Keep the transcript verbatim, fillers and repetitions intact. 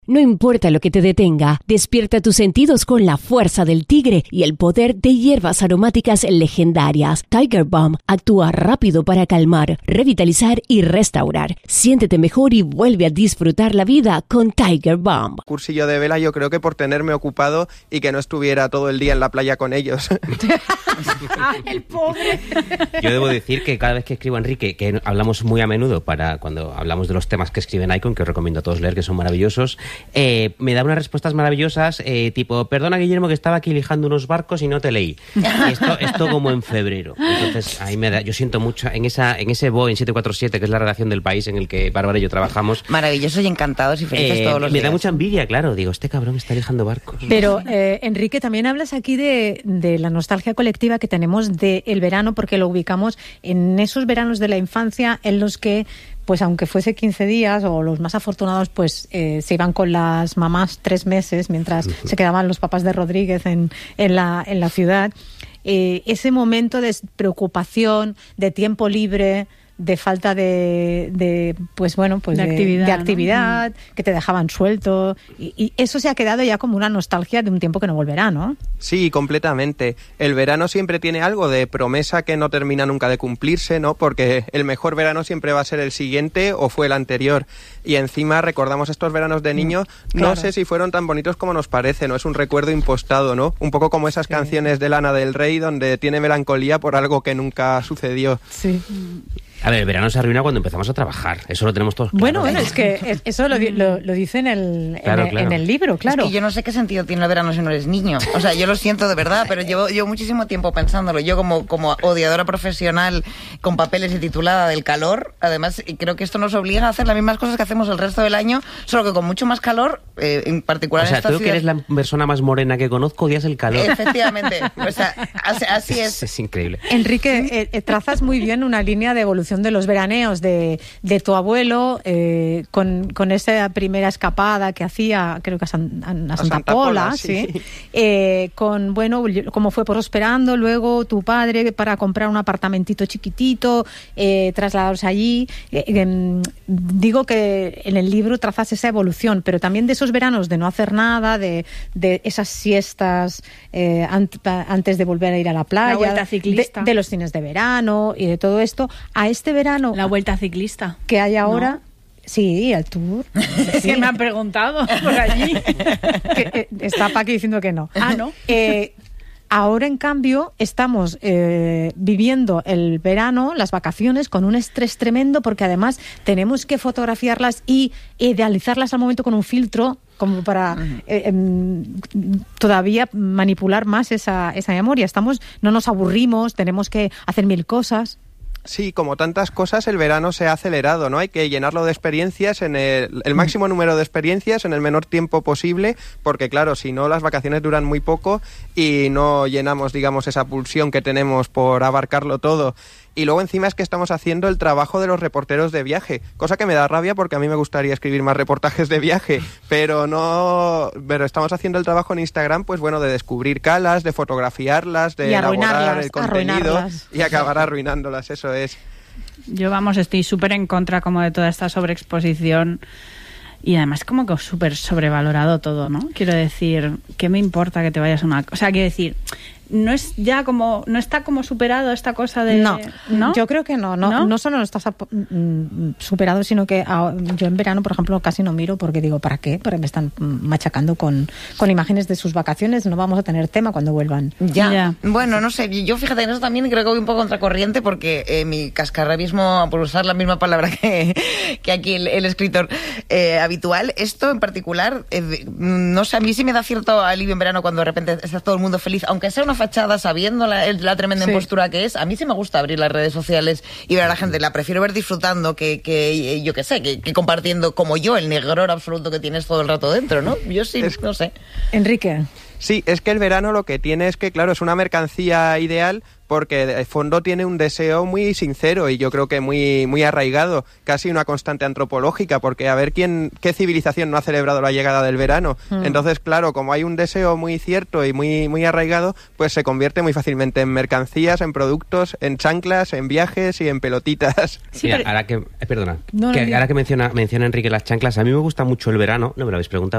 No importa lo que te detenga, despierta tus sentidos con la fuerza del tigre y el poder de hierbas aromáticas legendarias. Tiger Balm actúa rápido para calmar, revitalizar y restaurar. Siéntete mejor y vuelve a disfrutar la vida con Tiger Balm. Cursillo de vela, yo creo que por tenerme ocupado y que no estuviera todo el día en la playa con ellos. Ah, el pobre. Yo debo decir que cada vez que escribo a Enrique, que hablamos muy a menudo para cuando hablamos de los temas que escribe en Icon, que os recomiendo a todos leer, que son maravillosos, eh, me da unas respuestas maravillosas, eh, tipo, perdona Guillermo que estaba aquí lijando unos barcos y no te leí. Y esto, esto como en febrero. Entonces, ahí me da, yo siento mucho, en esa en ese Boeing siete cuatro siete, que es la redacción del País en el que Bárbara y yo trabajamos. Maravillosos y encantados y felices eh, todos los me días. Me da mucha envidia, claro. Digo, este cabrón está lijando barcos. Pero, eh, Enrique, también hablas aquí de, de la nostalgia colectiva que tenemos del verano, porque lo ubicamos en esos veranos de la infancia en los que, pues aunque fuese quince días, o los más afortunados, pues eh, se iban con las mamás tres meses mientras uh-huh. se quedaban los papás de Rodríguez en, en, la, en la ciudad. Eh, ese momento de preocupación, de tiempo libre, de falta de, de pues bueno pues de, de actividad, de actividad ¿no? que te dejaban suelto y, y eso se ha quedado ya como una nostalgia de un tiempo que no volverá, ¿no? Sí, completamente. El verano siempre tiene algo de promesa que no termina nunca de cumplirse, ¿no? Porque el mejor verano siempre va a ser el siguiente o fue el anterior. Y encima recordamos estos veranos de niño, claro. No sé si fueron tan bonitos como nos parece, ¿no? Es un recuerdo impostado, ¿no? Un poco como esas sí. canciones de Lana del Rey donde tiene melancolía por algo que nunca sucedió. Sí. A ver, el verano se arruina cuando empezamos a trabajar. Eso lo tenemos todos claro. Bueno, bueno, es que eso lo, lo, lo dice en el, claro, en, claro. en el libro, claro. Es que yo no sé qué sentido tiene el verano si no eres niño. O sea, yo lo siento de verdad, pero llevo, llevo muchísimo tiempo pensándolo. Yo como, como odiadora profesional con papeles y titulada del calor, además creo que esto nos obliga a hacer las mismas cosas que hacemos el resto del año, solo que con mucho más calor, eh, en particular o sea, en esta creo ciudad. que eres la persona más morena que conozco, odias el calor. Efectivamente. O sea, así, así es. es. Es increíble. Enrique, eh, trazas muy bien una línea de evolución de los veraneos De, de tu abuelo eh, con, con esa primera escapada que hacía, creo que a, San, a, a Santa, Santa Pola, Pola sí. ¿sí? Eh, con, bueno, cómo fue prosperando luego tu padre para comprar un apartamentito chiquitito, eh, trasladarse allí. Eh, eh, digo que en el libro trazas esa evolución, pero también de esos veranos de no hacer nada, de, de esas siestas eh, ant, antes de volver a ir a la playa, la vuelta ciclista. De, de los cines de verano y de todo esto, a este verano... La vuelta ciclista. Que hay ahora... ¿No? Sí, el tour. Es que me han preguntado por allí. Que, eh, está Paqui diciendo que no. Ah, ¿no? Eh, ahora, en cambio, estamos eh, viviendo el verano, las vacaciones, con un estrés tremendo porque además tenemos que fotografiarlas y idealizarlas al momento con un filtro como para eh, eh, todavía manipular más esa, esa memoria. Estamos, no nos aburrimos, tenemos que hacer mil cosas. Sí, como tantas cosas, el verano se ha acelerado, ¿no? Hay que llenarlo de experiencias, en el, el máximo número de experiencias en el menor tiempo posible, porque claro, si no, las vacaciones duran muy poco y no llenamos, digamos, esa pulsión que tenemos por abarcarlo todo. Y luego encima es que estamos haciendo el trabajo de los reporteros de viaje, cosa que me da rabia porque a mí me gustaría escribir más reportajes de viaje, pero no, pero estamos haciendo el trabajo en Instagram, pues bueno, de descubrir calas, de fotografiarlas, de elaborar el contenido y acabar arruinándolas, eso es. Yo, vamos, estoy súper en contra como de toda esta sobreexposición y además como que súper sobrevalorado todo, ¿no? Quiero decir, ¿qué me importa que te vayas a una... O sea, quiero decir... no es ya como no está como superado esta cosa de no, ¿no? Yo creo que no no, ¿No? no solo no está superado, sino que a, yo en verano, por ejemplo, casi no miro porque digo, ¿para qué? Porque me están machacando con, con imágenes de sus vacaciones, no vamos a tener tema cuando vuelvan. Ya, ya. Bueno, no sé, yo fíjate en eso también creo que voy un poco contracorriente porque eh, mi cascarrabiismo, por usar la misma palabra que, que aquí el, el escritor eh, habitual, esto en particular, eh, no sé, a mí sí me da cierto alivio en verano cuando de repente está todo el mundo feliz, aunque sea una fachada, sabiendo la, la tremenda sí. impostura que es. A mí sí me gusta abrir las redes sociales y ver a la gente. La prefiero ver disfrutando que, que yo qué sé, que, que compartiendo como yo el negror absoluto que tienes todo el rato dentro, ¿no? Yo sí, es, no sé. Enrique. Sí, es que el verano lo que tiene es que, claro, es una mercancía ideal porque de fondo tiene un deseo muy sincero y yo creo que muy muy arraigado, casi una constante antropológica, porque a ver quién qué civilización no ha celebrado la llegada del verano. Mm. Entonces, claro, como hay un deseo muy cierto y muy muy arraigado, pues se convierte muy fácilmente en mercancías, en productos, en chanclas, en viajes y en pelotitas. Sí, Mira, pero... ahora que eh, perdona, no, que, no, ahora que menciona menciona Enrique las chanclas, a mí me gusta mucho el verano, no me lo habéis preguntado.